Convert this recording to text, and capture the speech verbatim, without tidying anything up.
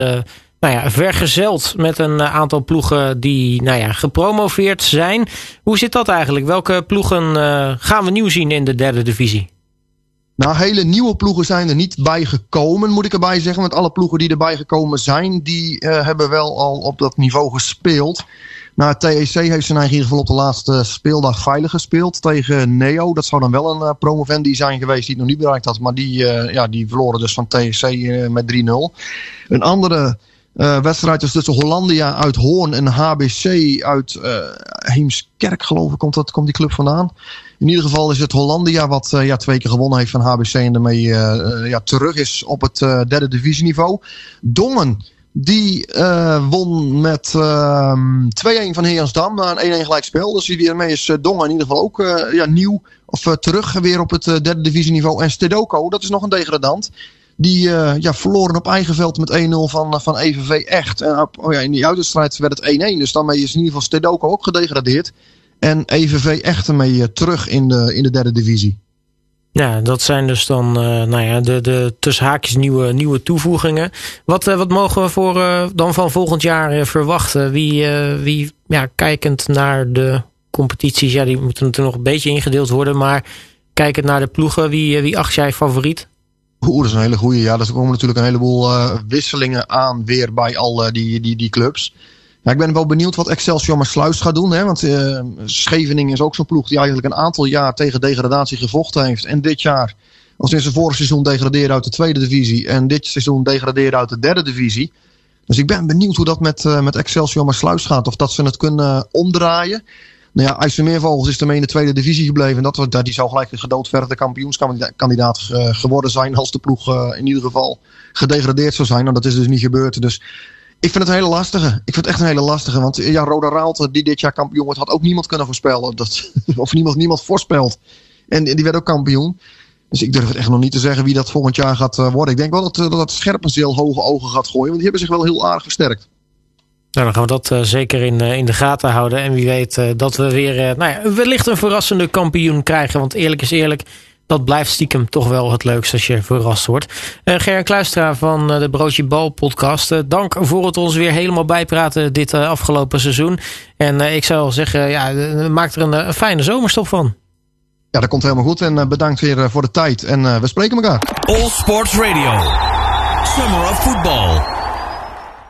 uh, nou ja, vergezeld met een uh, aantal ploegen die nou ja, gepromoveerd zijn. Hoe zit dat eigenlijk? Welke ploegen uh, gaan we nieuw zien in de derde divisie? Nou, hele nieuwe ploegen zijn er niet bij gekomen, moet ik erbij zeggen. Want alle ploegen die erbij gekomen zijn, die uh, hebben wel al op dat niveau gespeeld. Nou, T E C heeft zijn eigen in ieder geval op de laatste speeldag veilig gespeeld tegen Neo. Dat zou dan wel een uh, promovendi zijn geweest die het nog niet bereikt had. Maar die, uh, ja, die verloren dus van T E C uh, met drie nul. Een andere uh, wedstrijd is tussen Hollandia uit Hoorn en H B C uit uh, Heemskerk, geloof ik, komt, dat, komt die club vandaan. In ieder geval is het Hollandia wat uh, ja, twee keer gewonnen heeft van H B C en daarmee uh, uh, ja, terug is op het uh, derde divisieniveau. Dongen, die uh, won met uh, twee-een van Heersdam na een één-één gelijkspel. Dus hiermee is uh, Dongen in ieder geval ook uh, ja, nieuw of uh, terug weer op het uh, derde divisieniveau. En Stedoco, dat is nog een degradant. Die uh, ja, verloren op eigen veld met één nul van, van E V V Echt. En op, oh ja, in die uitwedstrijd werd het één-één. Dus daarmee is in ieder geval Stedoco ook gedegradeerd. En E V V Echt ermee uh, terug in de, in de derde divisie. Ja, dat zijn dus dan uh, nou ja, de, de tussen haakjes nieuwe, nieuwe toevoegingen. Wat, uh, wat mogen we voor, uh, dan van volgend jaar uh, verwachten? Wie, uh, wie ja, kijkend naar de competities, ja, die moeten natuurlijk nog een beetje ingedeeld worden. Maar kijkend naar de ploegen, wie, uh, wie acht jij favoriet? Oeh, dat is een hele goeie. Ja, er komen natuurlijk een heleboel uh, wisselingen aan weer bij al uh, die, die, die clubs. Ja, ik ben wel benieuwd wat Excelsior Maassluis gaat doen. Hè? Want uh, Scheveningen is ook zo'n ploeg die eigenlijk een aantal jaar tegen degradatie gevochten heeft. En dit jaar, als in zijn vorig seizoen degradeerde uit de tweede divisie. En dit seizoen degradeerde uit de derde divisie. Dus ik ben benieuwd hoe dat met, uh, met Excelsior Maassluis gaat. Of dat ze het kunnen omdraaien. Nou ja, IJsselmeervogels is ermee in de tweede divisie gebleven. Dat, dat, die zou gelijk een gedoodverfde kampioenskandidaat uh, geworden zijn. Als de ploeg uh, in ieder geval gedegradeerd zou zijn. Nou, dat is dus niet gebeurd. Dus ik vind het een hele lastige. Ik vind het echt een hele lastige. Want ja, Roda Raalte, die dit jaar kampioen wordt, had ook niemand kunnen voorspellen. Dat, of niemand, niemand voorspelt. En die werd ook kampioen. Dus ik durf het echt nog niet te zeggen wie dat volgend jaar gaat uh, worden. Ik denk wel dat, dat, dat Scherpenzeel hoge ogen gaat gooien. Want die hebben zich wel heel aardig versterkt. Nou, dan gaan we dat uh, zeker in, uh, in de gaten houden. En wie weet uh, dat we weer uh, nou ja, wellicht een verrassende kampioen krijgen. Want eerlijk is eerlijk, dat blijft stiekem toch wel het leukste als je verrast wordt. Uh, Gerard Kluistra van uh, de Broodje Bal podcast. Uh, dank voor het ons weer helemaal bijpraten dit uh, afgelopen seizoen. En uh, ik zou zeggen, ja, uh, maak er een, een fijne zomerstop van. Ja, dat komt helemaal goed. En uh, bedankt weer uh, voor de tijd. En uh, we spreken elkaar. All Sports Radio. Summer of Football.